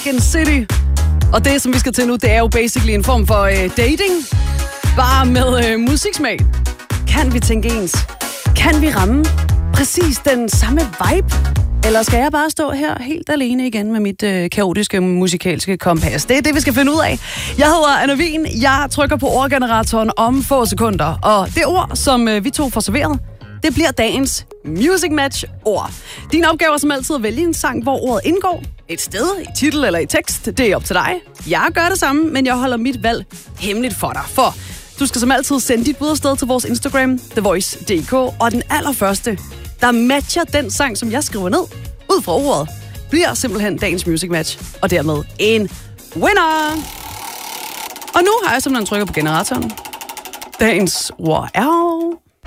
City. Og det, som vi skal til nu, det er jo basically en form for dating. Bare med musiksmag. Kan vi tænke ens? Kan vi ramme præcis den samme vibe? Eller skal jeg bare stå her helt alene igen med mit kaotiske musikalske kompas? Det er det, vi skal finde ud af. Jeg hedder Anna Wien. Jeg trykker på ordgeneratoren om få sekunder. Og det ord, som vi to får serveret, det bliver dagens Music Match ord. Din opgave er som altid at vælge en sang, hvor ordet indgår. Et sted, i titel eller i tekst, det er op til dig. Jeg gør det samme, men jeg holder mit valg hemmeligt for dig. For du skal som altid sende dit bud afsted til vores Instagram, TheVoice.dk. Og den allerførste, der matcher den sang, som jeg skriver ned, ud fra ordet, bliver simpelthen dagens Music Match. Og dermed en winner! Og nu har jeg simpelthen trykket på generatoren. Dagens ord er...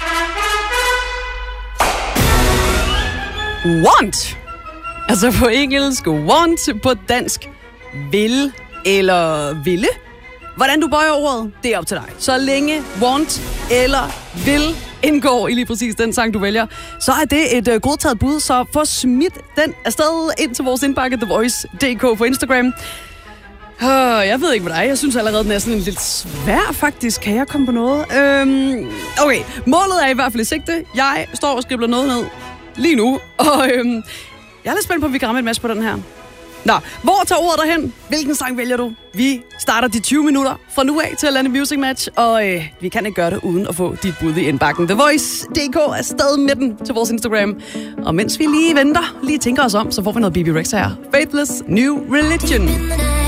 want. Altså på engelsk want, på dansk vil eller ville. Hvordan du bøjer ordet, det er op til dig. Så længe want eller vil indgår i lige præcis den sang, du vælger, så er det et godtaget bud. Så få smidt den afsted ind til vores indbakke, TheVoice.dk på Instagram. Jeg ved ikke med dig. Jeg synes allerede, den er sådan lidt svær, faktisk. Kan jeg komme på noget? Okay, målet er i hvert fald i sigte. Jeg står og skribler noget ned lige nu, og jeg er lidt spændt på, at vi kan ramme et match på den her. Nå, hvor tager ordet derhen? Hvilken sang vælger du? Vi starter de 20 minutter fra nu af til at lande Music Match, og vi kan ikke gøre det uden at få dit bud i indbakken. TheVoice.dk er stadig med den til vores Instagram. Og mens vi lige venter, lige tænker os om, så får vi noget BB Rexa her. Faithless New Religion.